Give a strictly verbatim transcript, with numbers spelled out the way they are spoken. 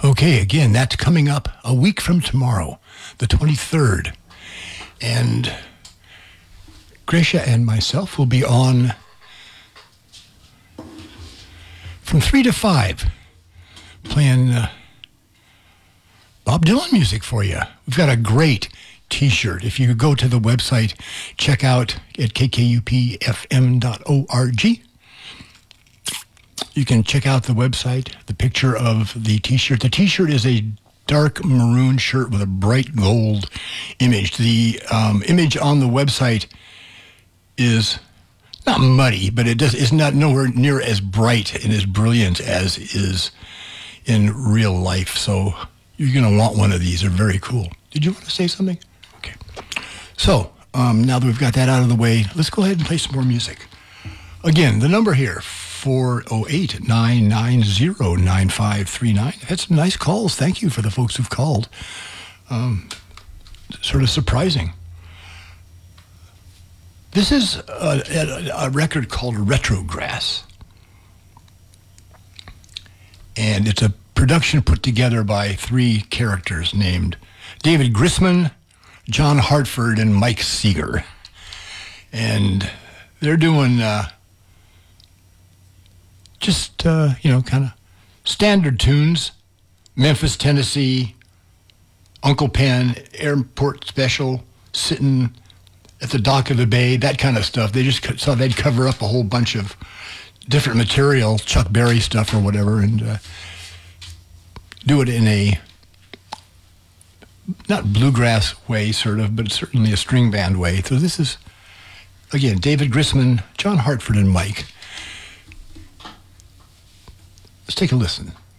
Okay, again, that's coming up a week from tomorrow, the twenty-third. And Gracia and myself will be on from three to five, playing uh, Bob Dylan music for you. We've got a great T-shirt. If you go to the website, check out at k k u p f m dot org. You can check out the website, the picture of the T-shirt. The T-shirt is a dark maroon shirt with a bright gold image. The um, image on the website is not muddy, but it does, it's not nowhere near as bright and as brilliant as is in real life. So you're going to want one of these. They're very cool. Did you want to say something? Okay. So um, now that we've got that out of the way, let's go ahead and play some more music. Again, the number here, four oh eight, nine nine zero, nine five three nine. Had some nice calls. Thank you for the folks who've called. Um, sort of surprising. This is a, a, a record called Retrograss. And it's a production put together by three characters named David Grisman, John Hartford, and Mike Seeger. And they're doing uh, just, uh, you know, kind of standard tunes. Memphis, Tennessee, Uncle Pen, Airport Special, Sitting at the Dock of the Bay, that kind of stuff. They just thought they'd cover up a whole bunch of different material, Chuck Berry stuff or whatever, and uh, do it in a, not bluegrass way, sort of, but certainly a string band way. So this is, again, David Grisman, John Hartford, and Mike. Let's take a listen.